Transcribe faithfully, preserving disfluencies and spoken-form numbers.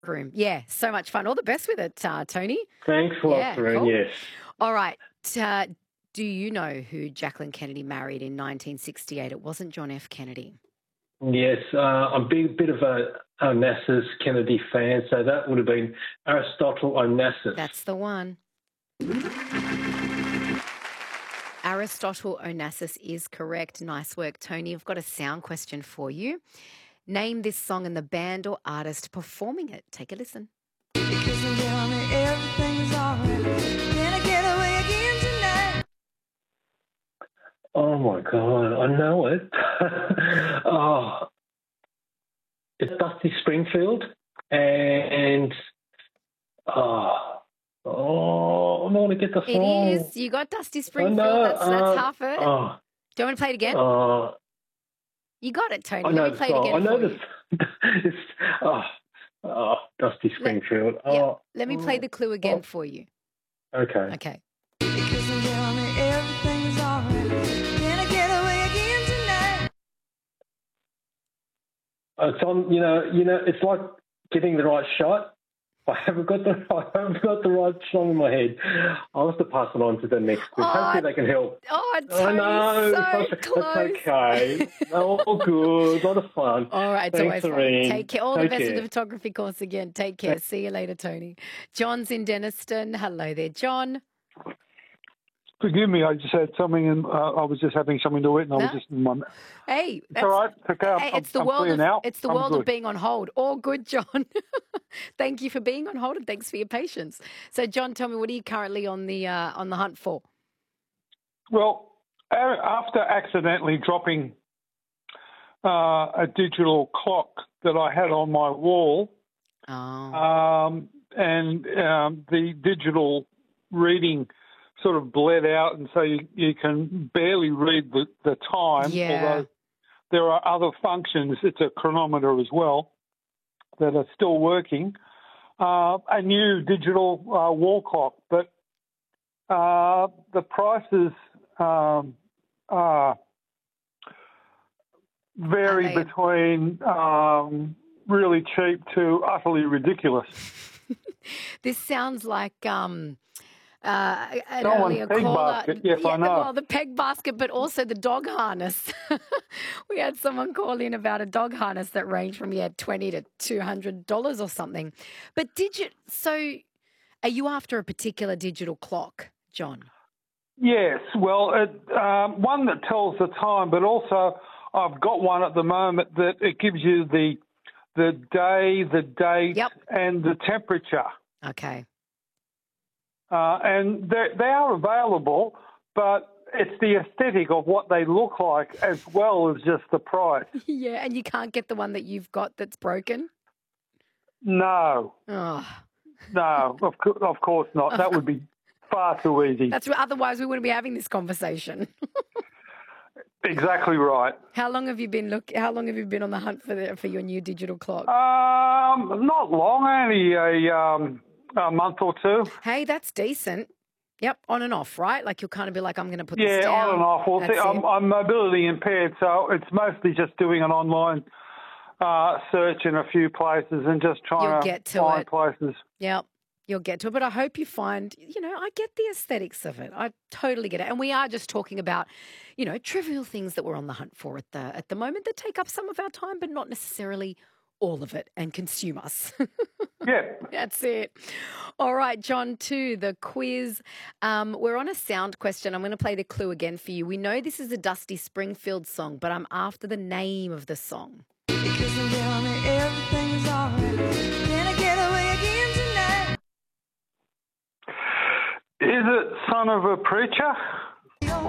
Room. Yeah, so much fun. All the best with it, uh, Tony. Thanks a lot, Yeah, Serene, cool. yes. All right. Uh, do you know who Jacqueline Kennedy married in nineteen sixty-eight? It wasn't John F. Kennedy. Yes, uh, I'm a big, bit of a Onassis Kennedy fan, so that would have been Aristotle Onassis. That's the one. Aristotle Onassis is correct. Nice work, Tony. I've got a sound question for you. Name this song and the band or artist performing it. Take a listen. Oh, my God, I know it. oh, it's Dusty Springfield and, oh, oh, I want to get the song. It is. You got Dusty Springfield. know, That's, that's uh, half it. Oh, Do you want to play it again? uh, You got it, Tony. I know Let me the play song. it again I know for this. you. it's, oh, oh, Dusty Springfield. Let, yeah, oh, let me play the clue again oh. for you. Okay. Okay. It's on. You know. You know. It's like getting the right shot. I haven't got the. I haven't got the right song in my head. I'll have to pass it on to the next group. Oh, Hopefully they can help. Oh, Tony, I know. so It's, close. it's okay. All good. A lot of fun. All right, it's Thanks, always fun. Serene. Take care. All Take the best care. with the photography course again. Take care. See you later, Tony. John's in Denniston. Hello there, John. Forgive me, I just had something, and uh, I was just having something to eat, and I No. was just. My, Hey, it's that's, all right. It's okay. I'm, hey, it's I'm, the I'm world clear of now. it's the I'm world of good. being on hold. All good, John. Thank you for being on hold, and thanks for your patience. So, John, tell me, what are you currently on the uh, on the hunt for? Well, a- after accidentally dropping uh, a digital clock that I had on my wall, Oh, um, and um, the digital reading sort of bled out, and so you, you can barely read the, the time, yeah. although there are other functions. It's a chronometer as well that are still working. Uh, a new digital uh, wall clock, but uh, the prices um, are vary Are they- between um, really cheap to utterly ridiculous. This sounds like um, uh, an Someone earlier peg caller. basket, yes, yeah, I know. Well, the peg basket, but also the dog harness. We had someone call in about a dog harness that ranged from yeah twenty to two hundred dollars or something. But digit. So, are you after a particular digital clock, John? Yes, well, it, um, one that tells the time, but also I've got one at the moment that it gives you the the day, the date, Yep. and the temperature. Okay. Uh, and they, they are available, but it's the aesthetic of what they look like as well as just the price. Yeah, and you can't get the one that you've got that's broken. No, Oh, no, of, co- of course not. That would be far too easy. that's otherwise we wouldn't be having this conversation. Exactly right. How long have you been look? How long have you been on the hunt for the, for your new digital clock? Um, not long, only a, um, a month or two. Hey, that's decent. Yep, on and off, right? Like you'll kind of be like, I'm going to put this Yeah, down. on and off. Well, That's see, I'm, it. I'm mobility impaired, so it's mostly just doing an online uh, search in a few places and just trying You'll to get to find it. places. Yep, you'll get to it. But I hope you find, you know, I get the aesthetics of it. I totally get it. And we are just talking about, you know, trivial things that we're on the hunt for at the at the moment that take up some of our time, but not necessarily all of it and consume us. Yeah. That's it. All right, John, to the quiz. Um, we're on a sound question. I'm going to play the clue again for you. We know this is a Dusty Springfield song, but I'm after the name of the song. Is it Son of a Preacher?